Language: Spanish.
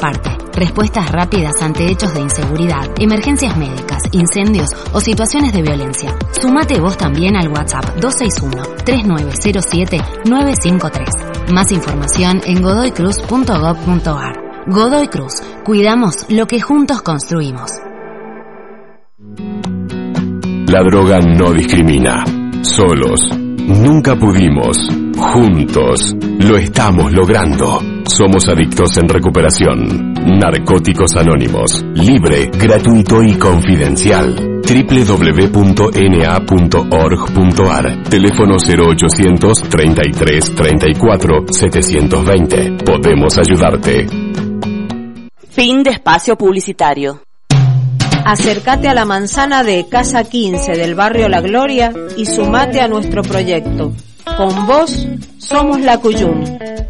Parte. Respuestas rápidas ante hechos de inseguridad, emergencias médicas, incendios o situaciones de violencia. Sumate vos también al WhatsApp 261-3907-953. Más información en godoycruz.gov.ar. Godoy Cruz. Cuidamos lo que juntos construimos. La droga no discrimina. Solos nunca pudimos. Juntos lo estamos logrando. Somos Adictos en Recuperación. Narcóticos Anónimos. Libre, gratuito y confidencial. www.na.org.ar. Teléfono 0800 33 34 720. Podemos ayudarte. Fin de espacio publicitario. Acércate a la manzana de Casa 15 del barrio La Gloria y sumate a nuestro proyecto. Con vos somos la Cuyum.